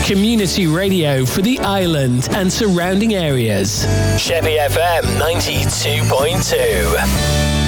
community radio for the island and surrounding areas. Sheppey FM 92.2.